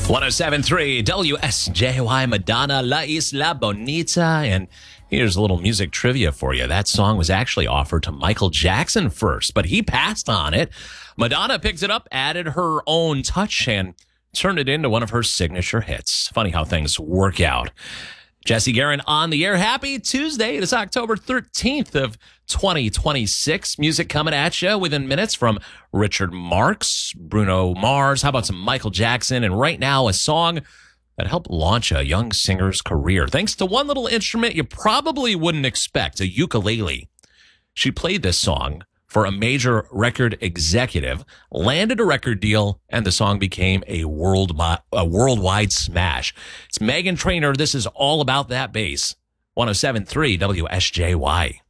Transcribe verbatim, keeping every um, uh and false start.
one oh seven point three W S J Y, Madonna, La Isla Bonita. And here's a little music trivia for you. That song was actually offered to Michael Jackson first, but he passed on it. Madonna picked it up, added her own touch, and turned it into one of her signature hits. Funny how things work out. Jesse Guerin on the air. Happy Tuesday. It is October thirteenth of twenty twenty-six. Music coming at you within minutes from Richard Marx, Bruno Mars. How about some Michael Jackson? And right now, a song that helped launch a young singer's career. Thanks to one little instrument you probably wouldn't expect, a ukulele. She played this song for a major record executive, landed a record deal, and the song became a world a worldwide smash. It's Meghan Trainor. This is All About That Bass. one oh seven point three W S J Y.